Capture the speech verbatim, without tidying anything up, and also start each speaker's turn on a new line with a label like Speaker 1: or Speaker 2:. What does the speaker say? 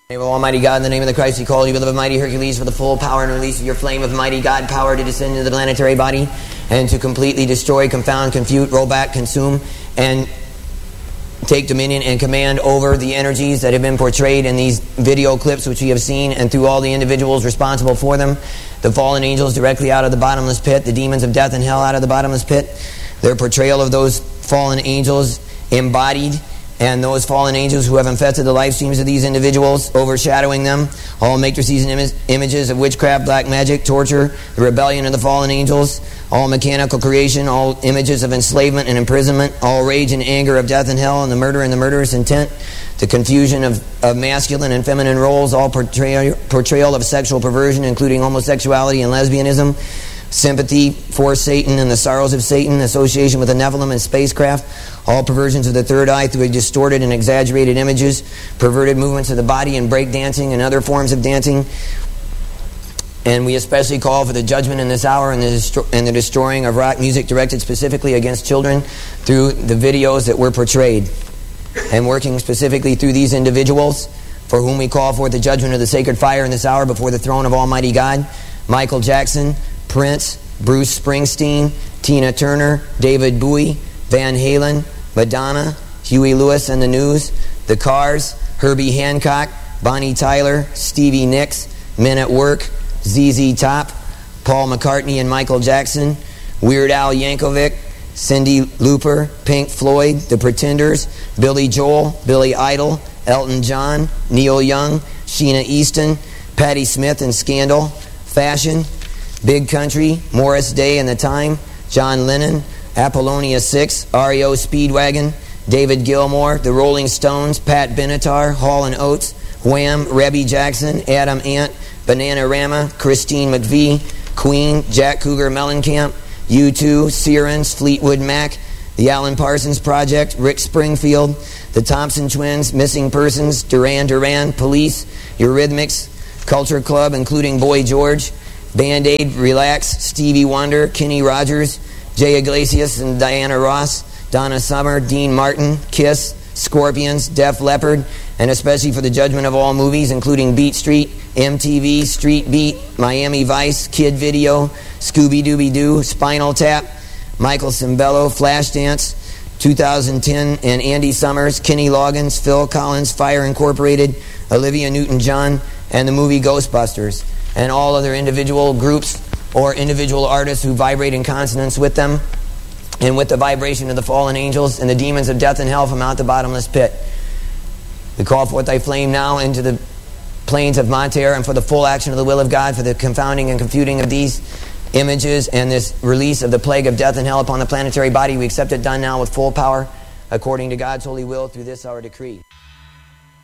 Speaker 1: name of Almighty God, in the name of the Christ, He called you, beloved mighty Hercules, for the full power and release of your flame of mighty God power to descend into the planetary body and to completely destroy, confound, confute, roll back, consume, and take dominion and command over the energies that have been portrayed in these video clips which we have seen, and through all the individuals responsible for them, the fallen angels directly out of the bottomless pit, the demons of death and hell out of the bottomless pit, their portrayal of those fallen angels embodied, and those fallen angels who have infested the life streams of these individuals, overshadowing them, all matrices and im- images of witchcraft, black magic, torture, the rebellion of the fallen angels, all mechanical creation, all images of enslavement and imprisonment, all rage and anger of death and hell, and the murder and the murderous intent, the confusion of, of masculine and feminine roles, all portrayal, portrayal of sexual perversion, including homosexuality and lesbianism, sympathy for Satan and the sorrows of Satan, association with the Nephilim and spacecraft, all perversions of the third eye through distorted and exaggerated images, perverted movements of the body and breakdancing and other forms of dancing. And we especially call for the judgment in this hour and the, destro- and the destroying of rock music directed specifically against children through the videos that were portrayed, and working specifically through these individuals for whom we call forth the judgment of the sacred fire in this hour before the throne of Almighty God. Michael Jackson, Prince, Bruce Springsteen, Tina Turner, David Bowie, Van Halen, Madonna, Huey Lewis and the News, The Cars, Herbie Hancock, Bonnie Tyler, Stevie Nicks, Men at Work, Z Z Top, Paul McCartney and Michael Jackson, Weird Al Yankovic, Cyndi Lauper, Pink Floyd, The Pretenders, Billy Joel, Billy Idol, Elton John, Neil Young, Sheena Easton, Patti Smith and Scandal, Fashion, Big Country, Morris Day and the Time, John Lennon, Apollonia six, R E O Speedwagon, David Gilmour, The Rolling Stones, Pat Benatar, Hall and Oates, Wham, Rebby Jackson, Adam Ant, Bananarama, Christine McVie, Queen, Jack Cougar Mellencamp, U two, Sirens, Fleetwood Mac, The Alan Parsons Project, Rick Springfield, The Thompson Twins, Missing Persons, Duran Duran, Police, Eurythmics, Culture Club, including Boy George, Band-Aid, Relax, Stevie Wonder, Kenny Rogers, Jay Iglesias and Diana Ross, Donna Summer, Dean Martin, Kiss, Scorpions, Def Leppard, and especially for the judgment of all movies, including Beat Street, M T V, Street Beat, Miami Vice, Kid Video, Scooby-Dooby-Doo, Spinal Tap, Michael Cimbello, Flashdance, two thousand ten, and Andy Summers, Kenny Loggins, Phil Collins, Fire Incorporated, Olivia Newton-John, and the movie Ghostbusters, and all other individual groups or individual artists who vibrate in consonance with them and with the vibration of the fallen angels and the demons of death and hell from out the bottomless pit. We call forth thy flame now into the plains of Monterre, and for the full action of the will of God, for the confounding and confuting of these images and this release of the plague of death and hell upon the planetary body, we accept it done now with full power according to God's holy will through this our decree.